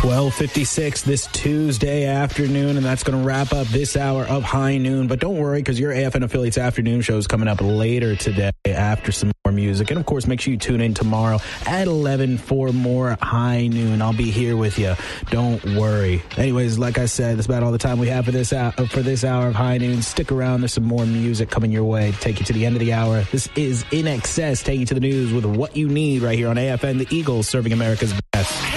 12:56 this Tuesday afternoon, and that's going to wrap up this hour of High Noon. But don't worry, because your AFN Affiliates afternoon show is coming up later today after some more music. And, of course, make sure you tune in tomorrow at 11 for more High Noon. I'll be here with you. Don't worry. Anyways, like I said, that's about all the time we have for this hour of High Noon. Stick around. There's some more music coming your way to take you to the end of the hour. This is In Excess, taking you to the news with what you need right here on AFN, the Eagles, serving America's best.